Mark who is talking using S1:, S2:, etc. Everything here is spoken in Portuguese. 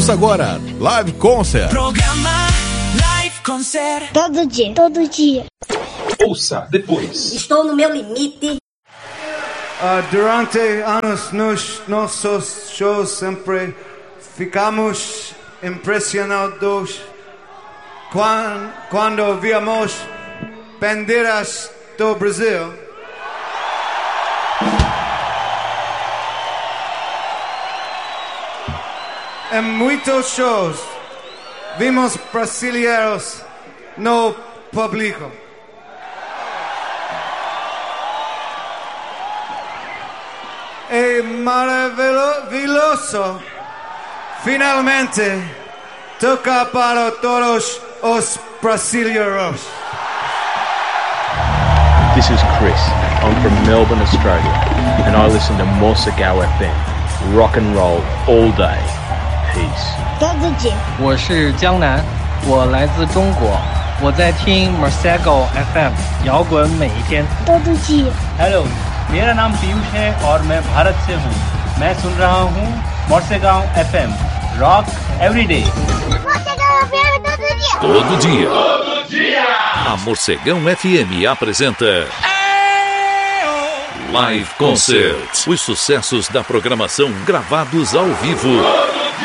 S1: Ouça agora Live Concert.
S2: Programa Live Concert.
S3: Todo dia, todo dia.
S4: Ouça depois.
S5: Estou no meu limite.
S6: Durante anos nos nossos shows sempre ficamos impressionados quando víamos bandeiras do Brasil. Em muitos shows vimos brasileiros no público. É maravilhoso finalmente tocar para todos os brasileiros.
S7: This is Chris. I'm from Melbourne, Australia, and I listen to Morsegao FM. Rock and roll all day. Peace.
S3: Todo dia.
S8: 我是江南，我来自中国，我在听 Morsegao FM 摇滚每一天。
S3: Todo dia.
S9: Hello, मेरा नाम पीयूष है और मैं भारत से हूँ। मैं सुन रहा हूँ Morsegao FM Rock Everyday.
S3: Morsegao FM todo dia.
S1: Todo dia. A Morsegão FM apresenta Live Concert. Os sucessos da programação gravados ao vivo.